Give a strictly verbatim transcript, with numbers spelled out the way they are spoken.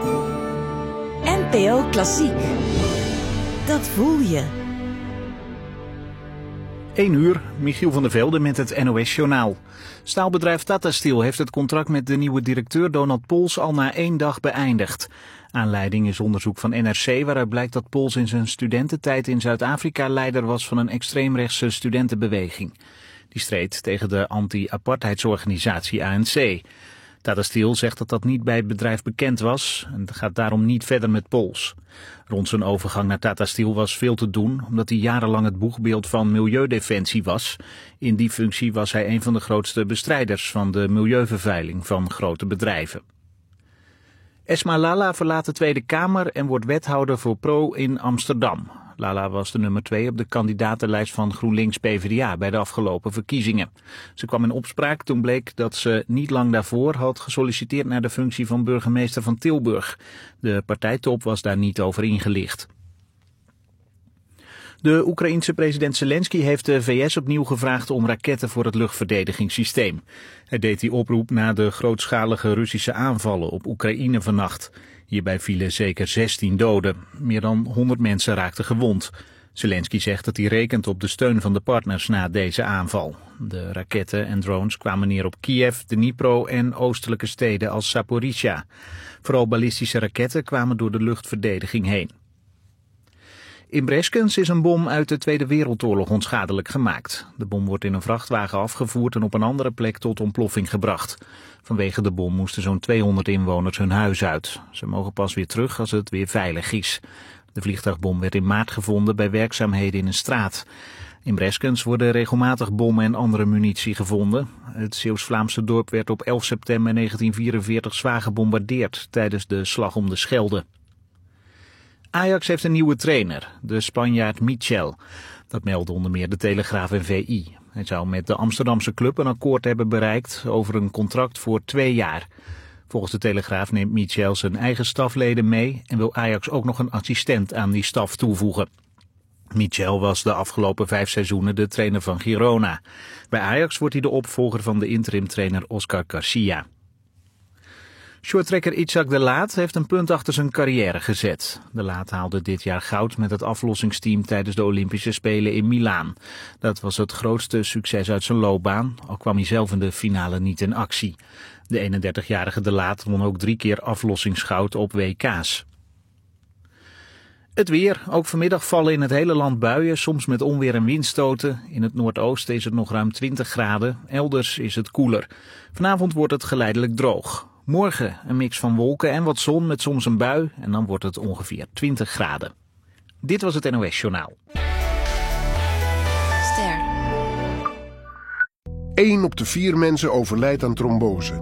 N P O Klassiek. Dat voel je. één uur, Michiel van der Velde met het N O S-journaal. Staalbedrijf Tata Steel heeft het contract met de nieuwe directeur Donald Pols al na één dag beëindigd. Aanleiding is onderzoek van N R C waaruit blijkt dat Pols in zijn studententijd in Zuid-Afrika leider was van een extreemrechtse studentenbeweging. Die streed tegen de anti-apartheidsorganisatie A N C. Tata Steel zegt dat dat niet bij het bedrijf bekend was en gaat daarom niet verder met Pols. Rond zijn overgang naar Tata Steel was veel te doen, omdat hij jarenlang het boegbeeld van Milieudefensie was. In die functie was hij een van de grootste bestrijders van de milieuvervuiling van grote bedrijven. Esma Lala verlaat de Tweede Kamer en wordt wethouder voor Pro in Amsterdam. Lala was de nummer twee op de kandidatenlijst van GroenLinks P V D A bij de afgelopen verkiezingen. Ze kwam in opspraak toen bleek dat ze niet lang daarvoor had gesolliciteerd naar de functie van burgemeester van Tilburg. De partijtop was daar niet over ingelicht. De Oekraïense president Zelensky heeft de V S opnieuw gevraagd om raketten voor het luchtverdedigingssysteem. Hij deed die oproep na de grootschalige Russische aanvallen op Oekraïne vannacht. Hierbij vielen zeker zestien doden. Meer dan honderd mensen raakten gewond. Zelensky zegt dat hij rekent op de steun van de partners na deze aanval. De raketten en drones kwamen neer op Kiev, Dnipro en oostelijke steden als Zaporizhia. Vooral ballistische raketten kwamen door de luchtverdediging heen. In Breskens is een bom uit de Tweede Wereldoorlog onschadelijk gemaakt. De bom wordt in een vrachtwagen afgevoerd en op een andere plek tot ontploffing gebracht. Vanwege de bom moesten zo'n tweehonderd inwoners hun huis uit. Ze mogen pas weer terug als het weer veilig is. De vliegtuigbom werd in maart gevonden bij werkzaamheden in een straat. In Breskens worden regelmatig bommen en andere munitie gevonden. Het Zeeuws-Vlaamse dorp werd op elf september negentien vierenveertig zwaar gebombardeerd tijdens de Slag om de Schelde. Ajax heeft een nieuwe trainer, de Spanjaard Michel. Dat melden onder meer de Telegraaf en V I. Hij zou met de Amsterdamse club een akkoord hebben bereikt over een contract voor twee jaar. Volgens de Telegraaf neemt Michel zijn eigen stafleden mee en wil Ajax ook nog een assistent aan die staf toevoegen. Michel was de afgelopen vijf seizoenen de trainer van Girona. Bij Ajax wordt hij de opvolger van de interimtrainer Oscar Garcia. Shorttrekker Itzhak de Laat heeft een punt achter zijn carrière gezet. De Laat haalde dit jaar goud met het aflossingsteam tijdens de Olympische Spelen in Milaan. Dat was het grootste succes uit zijn loopbaan, al kwam hij zelf in de finale niet in actie. De eenendertigjarige de Laat won ook drie keer aflossingsgoud op W K's. Het weer. Ook vanmiddag vallen in het hele land buien, soms met onweer en windstoten. In het noordoosten is het nog ruim twintig graden, elders is het koeler. Vanavond wordt het geleidelijk droog. Morgen een mix van wolken en wat zon met soms een bui en dan wordt het ongeveer twintig graden. Dit was het N O S-journaal. Ster. Eén op de vier mensen overlijdt aan trombose.